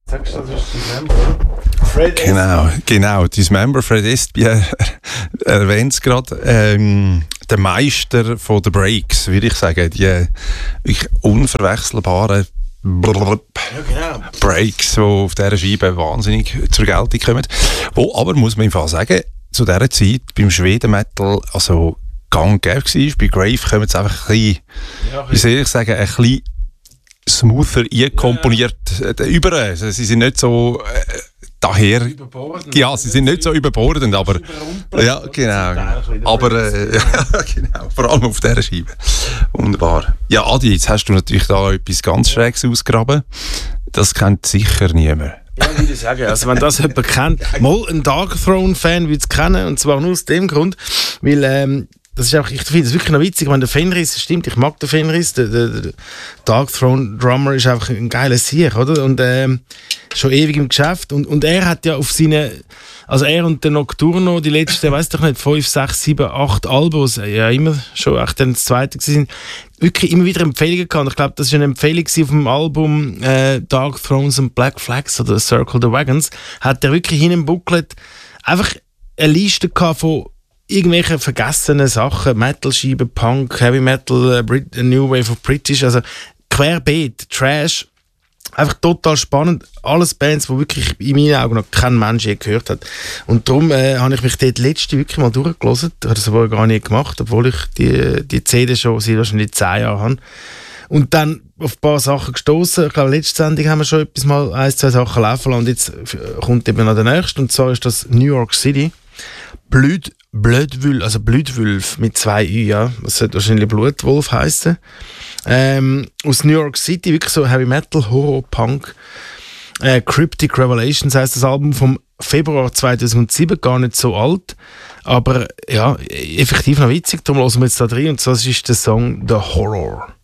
Sagst du, das ist Dismember, oder? Fred Genau. Dismember, Fred Estby erwähnt es gerade. Der Meister von den Breaks, würde ich sagen. Die wirklich unverwechselbaren Breaks, die auf dieser Scheibe wahnsinnig zur Geltung kommen. Wo aber, muss man im Fall sagen, zu dieser Zeit beim Schweden-Metal also gang und gäbe war. Bei Grave kommen es einfach ein bisschen, wie soll ich sagen, ein bisschen smoother einkomponiert über. Sie sind nicht so daher. Ja, sie sind nicht so überbordend, aber ja, genau. Aber genau, vor allem auf dieser Scheibe. Wunderbar. Ja, Adi, jetzt hast du natürlich da etwas ganz Schräges ausgegraben. Das kennt sicher niemand. Ja, würde ich sagen. Also, wenn das jemand kennt, mal ein Dark Throne-Fan würde es kennen, und zwar nur aus dem Grund, weil das ist einfach, ich finde es wirklich noch witzig, wenn der Fenris, stimmt, ich mag den Fenris, der Dark Throne Drummer ist einfach ein geiler Sieg, oder? Und schon ewig im Geschäft. Und er hat ja auf seine, also er und der Nocturno, die letzten, weiß doch nicht, 5, 6, 7, 8 Alben, ja immer schon echt dann das zweite gewesen, wirklich immer wieder Empfehlungen gehabt. Ich glaube, das war eine Empfehlung auf dem Album Dark Thrones and Black Flags oder Circle the Wagons. Hat er wirklich in einem Booklet einfach eine Liste gehabt von irgendwelche vergessenen Sachen, Metal-Scheiben, Punk, Heavy Metal, New Wave of British, also querbeet, Trash, einfach total spannend. Alles Bands, die wirklich in meinen Augen noch kein Mensch je gehört hat. Und darum habe ich mich dort letzte wirklich mal durchgelassen. Ich habe das aber gar nicht gemacht, obwohl ich die CD schon seit wahrscheinlich 10 Jahren habe. Und dann auf ein paar Sachen gestoßen. Ich glaube, letzte Sendung haben wir schon etwas mal 1, 2 Sachen laufen lassen. Und jetzt kommt eben noch der nächste. Und zwar ist das New York City. Blutwulf mit 2 Ü, ja. Das sollte wahrscheinlich Blutwolf heißen. Aus New York City, wirklich so Heavy Metal, Horror, Punk. Cryptic Revelations heisst das Album vom Februar 2007, gar nicht so alt. Aber ja, effektiv noch witzig, darum hören wir jetzt da drin. Und das ist der Song The Horror.